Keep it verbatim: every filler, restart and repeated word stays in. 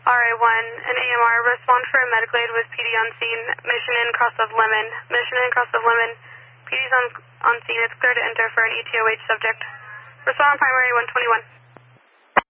R A one, an A M R, respond for a medical aid with P D on scene, mission in cross of Lemon. Mission in cross of Lemon, P D's on, on scene, it's clear to enter for an E T O H subject. Respond on primary one twenty-one.